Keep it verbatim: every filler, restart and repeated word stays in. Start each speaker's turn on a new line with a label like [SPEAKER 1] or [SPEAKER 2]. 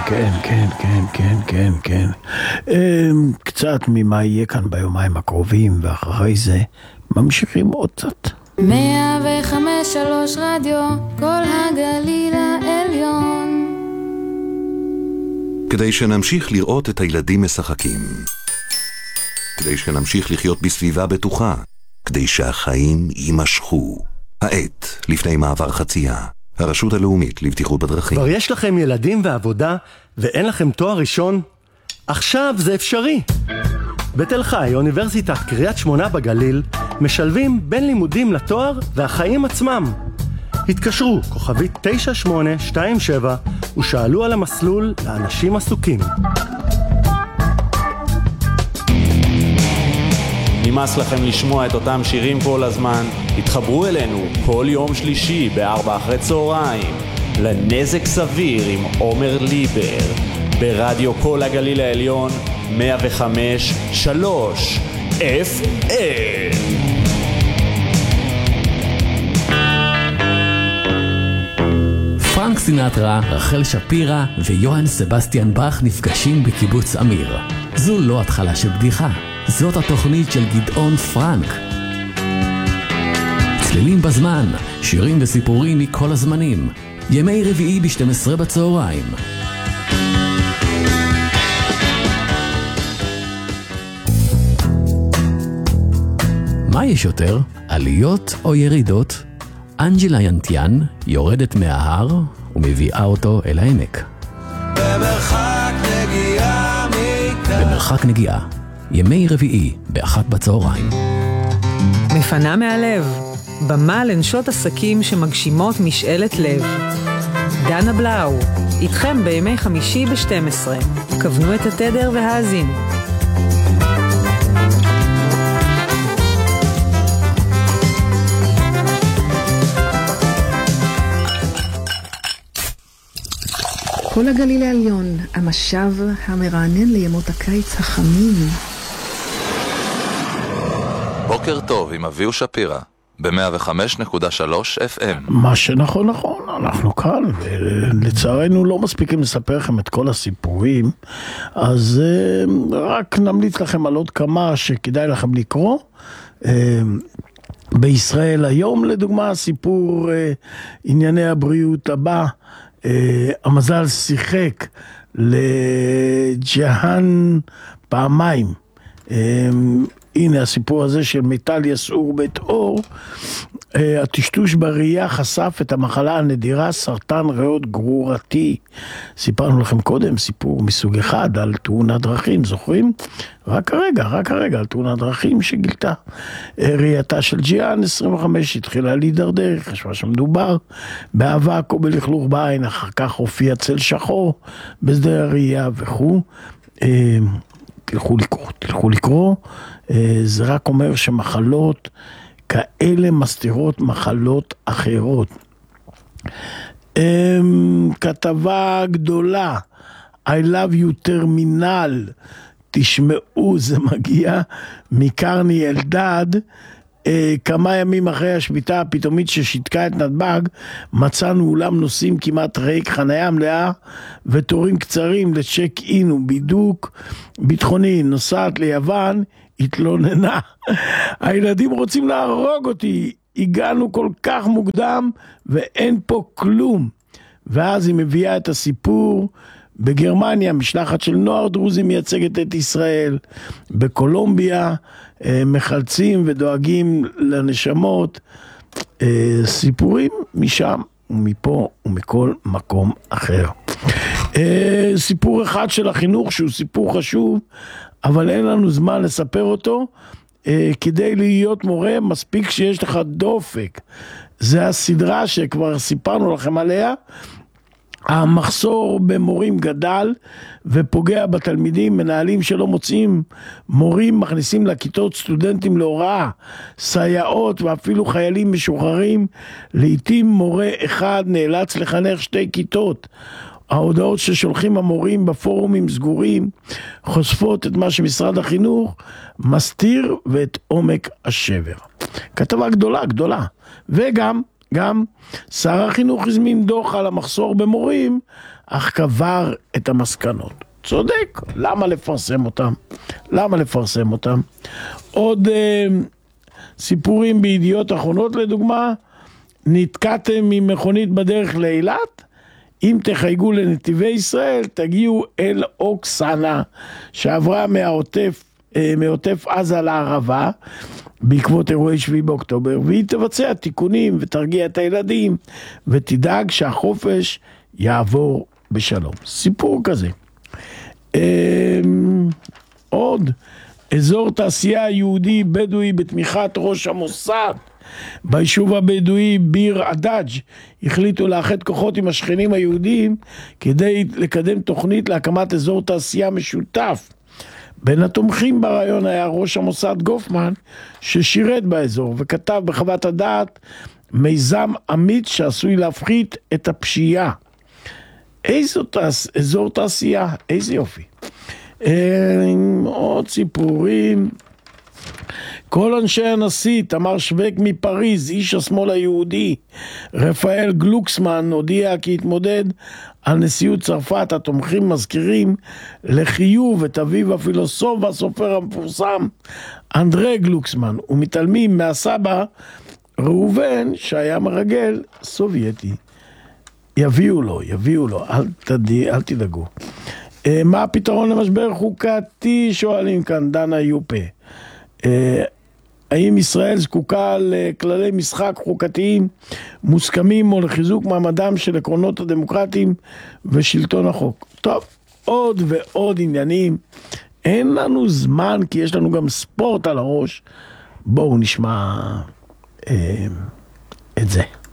[SPEAKER 1] כן, כן, כן, כן, כן, כן. קצת ממה יהיה כאן ביומיים הקרובים, ואחרי זה ממשיכים עוד קצת.
[SPEAKER 2] מאה וחמש שלוש רדיו, כל הגליל העליון.
[SPEAKER 3] כדי שנמשיך לראות את הילדים משחקים, כדי שנמשיך לחיות בסביבה בטוחה, כדי שהחיים יימשכו. העת לפני מעבר חצייה, הרשות הלאומית לבטיחות בדרכים.
[SPEAKER 4] כבר יש לכם ילדים ועבודה ואין לכם תואר ראשון? עכשיו זה אפשרי. בתל חי, אוניברסיטת קריית שמונה בגליל, משלבים בין לימודים לתואר והחיים עצמם. התקשרו כוכבית תשע שמונה שתיים שבע ושאלו על המסלול לאנשים עסוקים.
[SPEAKER 5] נמאס לכם לשמוע את אותם שירים כל הזמן? התחברו אלינו כל יום שלישי בארבע אחרי צהריים לנזק סביר עם עומר ליבר ברדיו כל הגליל העליון מאה וחמש שלוש אף אם.
[SPEAKER 6] פרנק סינטרה, רחל שפירה ויוהאן סבסטיאן באך נפגשים בקיבוץ אמיר. זו לא התחלה של בדיחה, זאת התוכנית של גדעון פרנק. צלילים בזמן, שירים וסיפורים מכל הזמנים. ימי רביעי ב-שתים עשרה בצהריים. מה יש יותר? עליות או ירידות? אנג'לה ינטיאן יורדת מההר ומביאה אותו אל העמק.
[SPEAKER 7] במרחק נגיעה מכאן.
[SPEAKER 6] במרחק נגיעה. ימי רביעי באחת בצהריים.
[SPEAKER 8] מפנה מהלב. במה לנשות עסקים שמגשימות משאלת לב. דנה בלאו, איתכם בימי חמישי ב-שתים עשרה. כוונו את התדר והאזינו.
[SPEAKER 9] כל הגליל העליון, המשב המרענן לימות הקיץ החמים.
[SPEAKER 10] בוקר טוב עם אביהו שפירה, ב-מאה וחמש נקודה שלוש אף אם.
[SPEAKER 1] מה שנכון נכון, אנחנו כאן, ולצערנו לא מספיקים לספר לכם את כל הסיפורים, אז רק נמליץ לכם על עוד כמה שכדאי לכם לקרוא. בישראל היום, לדוגמה, סיפור ענייני הבריאות הבא, המזל שיחק לג'הן פעמיים. הנה הסיפור הזה של מיטל יסעור בית אור. הטשטוש בראייה חשף את המחלה הנדירה סרטן ריאות גרורתי. סיפרנו לכם קודם סיפור מסוג אחד על תאונת דרכים, זוכרים? רק הרגע, רק הרגע על תאונת דרכים שגילתה ראייתה של ג'יאן עשרים וחמש התחילה להידרדר, חשבה שמדובר באבק או בלכלוך בעין, אחר כך הופיע צל שחור בשדה הראייה וכו'. תלכו לקרוא, תלכו לקרוא. זה רק אומר שמחלות כאלה מסתירות מחלות אחרות. כתבה גדולה, I love you terminal, תשמעו, זה מגיע מקרני אלדד. כמה ימים אחרי השביתה הפתאומית ששיתקה את נתב"ג, מצאנו אולם נוסעים כמעט ריק, חניה מלאה ותורים קצרים לצ'ק אין ובידוק ביטחוני. נוסעת ליוון, התלוננה, הילדים רוצים להרוג אותי, הגענו כל כך מוקדם ואין פה כלום. ואז היא מביאה את הסיפור. בגרמניה משלחת של נוער דרוזי מייצגת את ישראל. בקולומביה מחלצים ודואגים לנשמות. סיפורים משם ומפה ומכל מקום אחר. סיפור אחד של החינוך שהוא סיפור חשוב, אבל אין לנו זמן לספר אותו. כדי להיות מורה מספיק שיש לך דופק. זה הסדרה שכבר סיפרנו לכם עליה. המחסור במורים גדל ופוגע בתלמידים. מנהלים שלא מוצאים מורים מכניסים לכיתות סטודנטים להוראה, סייעות ואפילו חיילים משוחררים. לעתים מורה אחד נאלץ לחנך שתי כיתות. ההודעות ששולחים המורים בפורומים סגורים חושפות את מה שמשרד החינוך מסתיר ואת עומק השבר. כתבה גדולה גדולה. וגם גם שר החינוך הזמין דוח על המחסור במורים, אך קבר את המסקנות. צודק, למה לפרסם אותם? למה לפרסם אותם? עוד אה, סיפורים בידיעות אחרונות לדוגמה, נתקעתם ממכונית בדרך לאילת? אם תחייגו לנתיבי ישראל, תגיעו אל אוקסנה, שעברה מהעוטף, אה, מעוטף עזה לערבה, בעקבות אירועי שביעי באוקטובר, והיא תבצע תיקונים ותרגיע את הילדים, ותדאג שהחופש יעבור בשלום. סיפור כזה. עוד, אזור תעשייה יהודי בדואי בתמיכת ראש המוסד ביישוב הבדואי ביר עדאג' החליטו לאחד כוחות עם השכנים היהודים כדי לקדם תוכנית להקמת אזור תעשייה משותף. בין התומכים ברעיון היה ראש המוסד גופמן ששירת באזור וכתב בחוות הדעת מיזם אמיץ שעשוי להפחית את הפשיעה. איזו תעש... אזור תעשייה, איזה יופי. עוד סיפורים. כל אנשי הנשיא, תמר שווק מפריז, איש השמאל היהודי, רפאל גלוקסמן, הודיע כי התמודד על נשיאות צרפת. התומכים מזכירים לחיוב את אביו הפילוסוף והסופר המפורסם, אנדרי גלוקסמן, ומתעלמים מהסבא ראובן, שהיה מרגל סובייטי. יביאו לו, יביאו לו, אל, תדי, אל תדאגו. אה, מה הפתרון למשבר חוקתי? שואלים כאן דנה יופה. אה, האם ישראל זקוקה לכללי משחק חוקתיים מוסכמים או לחיזוק מעמדם של עקרונות הדמוקרטיים ושלטון החוק? טוב, עוד ועוד עניינים. אין לנו זמן כי יש לנו גם ספורט על הראש. בואו נשמע אה, את זה.